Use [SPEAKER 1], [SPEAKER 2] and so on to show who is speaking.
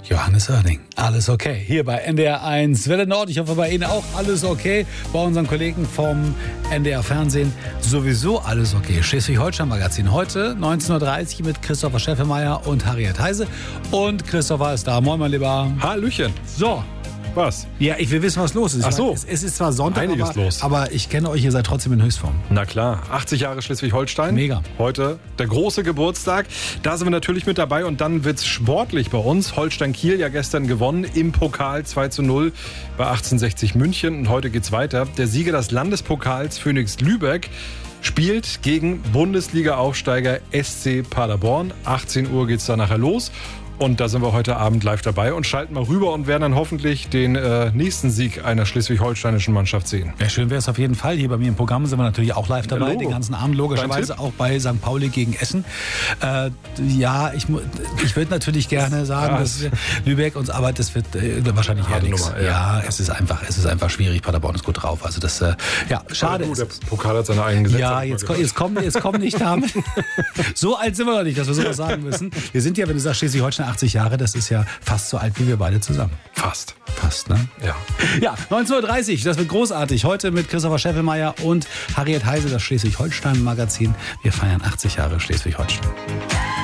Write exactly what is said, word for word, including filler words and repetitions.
[SPEAKER 1] Johannes Oerding, alles okay. Hier bei N D R eins Welle Nord. Ich hoffe, bei Ihnen auch alles okay. Bei unseren Kollegen vom N D R Fernsehen sowieso alles okay. Schleswig-Holstein-Magazin heute neunzehn Uhr dreißig mit Christopher Scheffelmeier und Harriet Heise. Und Christopher ist da. Moin, mein Lieber.
[SPEAKER 2] Hallöchen.
[SPEAKER 1] So.
[SPEAKER 2] Was?
[SPEAKER 1] Ja, ich will wissen, was los ist. Ich
[SPEAKER 2] Ach so.
[SPEAKER 1] meine, es, es ist zwar Sonntag,
[SPEAKER 2] Einiges
[SPEAKER 1] aber,
[SPEAKER 2] los.
[SPEAKER 1] aber ich kenne euch, ihr seid trotzdem in Höchstform.
[SPEAKER 2] Na klar, achtzig Jahre Schleswig-Holstein.
[SPEAKER 1] Mega.
[SPEAKER 2] Heute der große Geburtstag. Da sind wir natürlich mit dabei und dann wird's sportlich bei uns. Holstein-Kiel ja gestern gewonnen im Pokal zwei zu null bei achtzehnhundertsechzig München. Und heute geht's weiter. Der Sieger des Landespokals Phoenix Lübeck spielt gegen Bundesliga-Aufsteiger S C Paderborn. achtzehn Uhr geht's da nachher los. Und da sind wir heute Abend live dabei und schalten mal rüber und werden dann hoffentlich den äh, nächsten Sieg einer schleswig-holsteinischen Mannschaft sehen.
[SPEAKER 1] Ja, schön wäre es auf jeden Fall. Hier bei mir im Programm sind wir natürlich auch live dabei,
[SPEAKER 2] Logo.
[SPEAKER 1] Den ganzen Abend logischerweise auch bei Sankt Pauli gegen Essen. Äh, ja, ich, mu- ich würde natürlich gerne sagen,
[SPEAKER 2] Ja,
[SPEAKER 1] dass Lübeck uns, aber das wird äh, wahrscheinlich eher
[SPEAKER 2] Harte
[SPEAKER 1] nichts.
[SPEAKER 2] Nummer,
[SPEAKER 1] Ja,
[SPEAKER 2] ja.
[SPEAKER 1] es ist einfach, es ist einfach schwierig. Paderborn ist gut drauf. Also das, äh, ja, schade.
[SPEAKER 2] Du,
[SPEAKER 1] ist
[SPEAKER 2] der
[SPEAKER 1] es.
[SPEAKER 2] Pokal hat seine eigenen Gesetze.
[SPEAKER 1] Ja,
[SPEAKER 2] hab ich
[SPEAKER 1] jetzt,
[SPEAKER 2] mal
[SPEAKER 1] komm,
[SPEAKER 2] gehört.
[SPEAKER 1] jetzt, komm, jetzt komm nicht damit. So alt sind wir noch nicht, dass wir sowas sagen müssen. Wir sind ja, wenn du sagst, Schleswig-Holstein achtzig Jahre, das ist ja fast so alt wie wir beide zusammen.
[SPEAKER 2] Fast.
[SPEAKER 1] Fast, ne?
[SPEAKER 2] Ja.
[SPEAKER 1] Ja, neunzehn Uhr dreißig, das wird großartig. Heute mit Christopher Scheffelmeier und Harriet Heise, das Schleswig-Holstein-Magazin. Wir feiern achtzig Jahre Schleswig-Holstein.